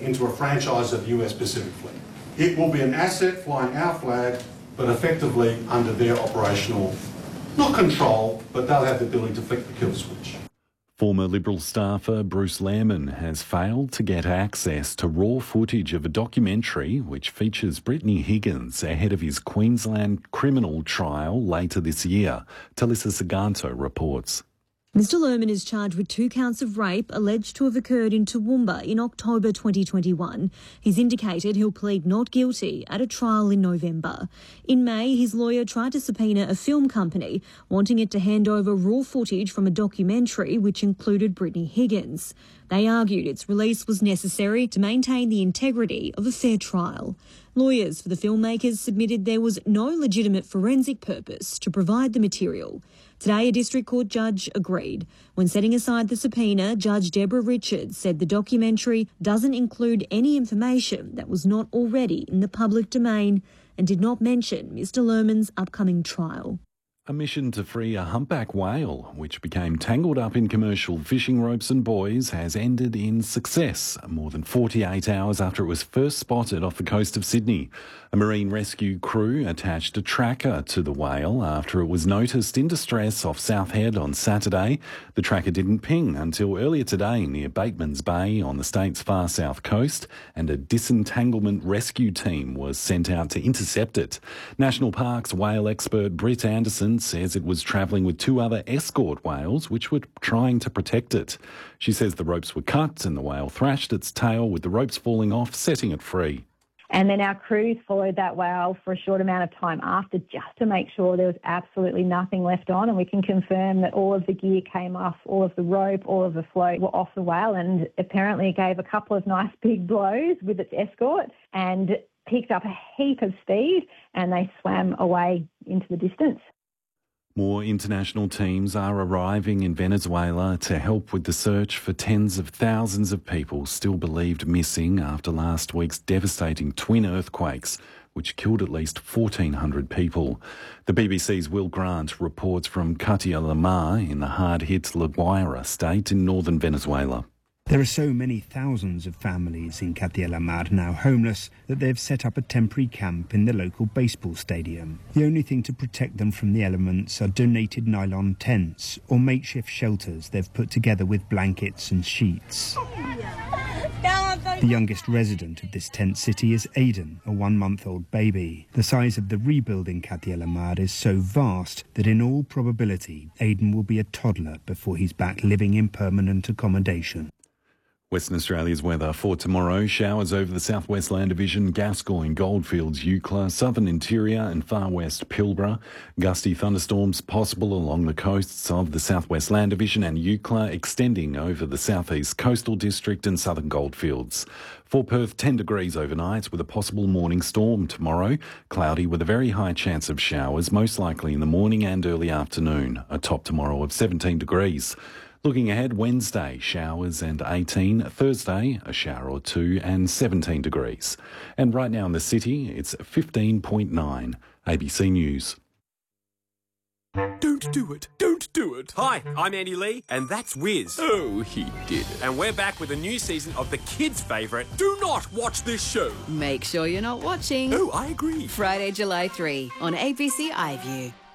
into a franchise of the US Pacific Fleet. It will be an asset flying our flag, but effectively under their operational, not control, but they'll have the ability to flick the kill switch. Former Liberal staffer Bruce Lehrmann has failed to get access to raw footage of a documentary which features Brittany Higgins ahead of his Queensland criminal trial later this year. Talissa Saganto reports. Mr Lehrmann is charged with 2 counts of rape alleged to have occurred in Toowoomba in October 2021. He's indicated he'll plead not guilty at a trial in November. In May, his lawyer tried to subpoena a film company, wanting it to hand over raw footage from a documentary which included Brittany Higgins. They argued its release was necessary to maintain the integrity of a fair trial. Lawyers for the filmmakers submitted there was no legitimate forensic purpose to provide the material. Today, a district court judge agreed. When setting aside the subpoena, Judge Deborah Richards said the documentary doesn't include any information that was not already in the public domain and did not mention Mr Lehrmann's upcoming trial. A mission to free a humpback whale, which became tangled up in commercial fishing ropes and buoys, has ended in success more than 48 hours after it was first spotted off the coast of Sydney. A marine rescue crew attached a tracker to the whale after it was noticed in distress off South Head on Saturday. The tracker didn't ping until earlier today near Bateman's Bay on the state's far south coast, and a disentanglement rescue team was sent out to intercept it. National Parks whale expert Britt Anderson says it was travelling with 2 other escort whales which were trying to protect it. She says the ropes were cut and the whale thrashed its tail with the ropes falling off, setting it free. And then our crews followed that whale for a short amount of time after, just to make sure there was absolutely nothing left on. And we can confirm that all of the gear came off, all of the rope, all of the float were off the whale, and apparently it gave a couple of nice big blows with its escort and picked up a heap of speed, and they swam away into the distance. More international teams are arriving in Venezuela to help with the search for tens of thousands of people still believed missing after last week's devastating twin earthquakes, which killed at least 1,400 people. The BBC's Will Grant reports from Catia La Mar in the hard-hit La Guaira state in northern Venezuela. There are so many thousands of families in Catia La Mar now homeless that they've set up a temporary camp in the local baseball stadium. The only thing to protect them from the elements are donated nylon tents or makeshift shelters they've put together with blankets and sheets. The youngest resident of this tent city is Aidan, a 1-month-old baby. The size of the rebuild in Catia La Mar is so vast that in all probability Aidan will be a toddler before he's back living in permanent accommodation. Western Australia's weather for tomorrow: showers over the southwest Land Division, Gascoyne, Goldfields, Eucla, southern interior and far west Pilbara. Gusty thunderstorms possible along the coasts of the southwest Land Division and Eucla, extending over the southeast coastal district and southern Goldfields. For Perth, 10 degrees overnight with a possible morning storm tomorrow. Cloudy with a very high chance of showers, most likely in the morning and early afternoon. A top tomorrow of 17 degrees. Looking ahead, Wednesday, showers and 18. Thursday, a shower or 2 and 17 degrees. And right now in the city, it's 15.9. ABC News. Don't do it. Don't do it. Hi, I'm Andy Lee, and that's Wiz. Oh, he did it. And we're back with a new season of the kids' favourite, Do not watch this show. Make sure you're not watching. Oh, I agree. Friday, July 3 on ABC iView.